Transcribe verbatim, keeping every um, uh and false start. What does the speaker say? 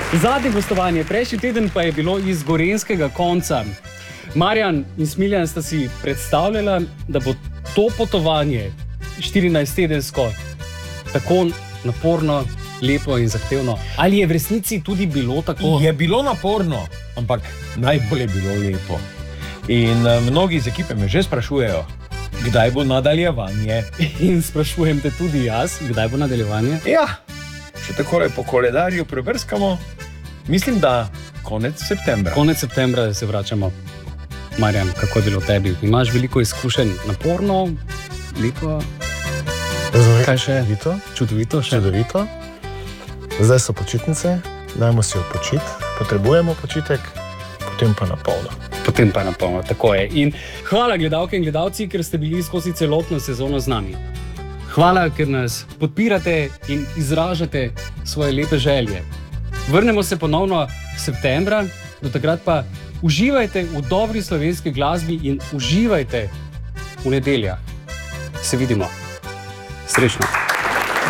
Zadnje gostovanje, prejšnji teden pa je bilo iz gorenjskega konca. Marjan in Smiljan sta si predstavljala, da bo to potovanje štirinajsttedensko tako naporno, lepo in zahtevno. Ali je v resnici tudi bilo tako? Je bilo naporno, ampak najbolj je bilo lepo. In uh, mnogi iz ekipe me že sprašujejo, kdaj bo nadaljevanje. In sprašujem te tudi jaz, kdaj bo nadaljevanje? Ja, če takole po koledarju prebrskamo, mislim, da konec septembra. Konec septembra se vračamo. Marjan, kako je bilo tebi? Imaš veliko izkušenj, naporno, lepo? Kaj še? Čudovito. Čudovito še? Čudovito. Zdaj so počitnice, dajmo si odpočiti, potrebujemo počitek, potem pa na polno. Potem pa na polno, tako je. In hvala gledalke in gledalci, ker ste bili skozi celotno sezono z nami. Hvala, ker nas podpirate in izražate svoje lepe želje. Vrnemo se ponovno septembra, do takrat pa uživajte v dobri slovenski glasbi in uživajte v nedeljah. Se vidimo. Srečno.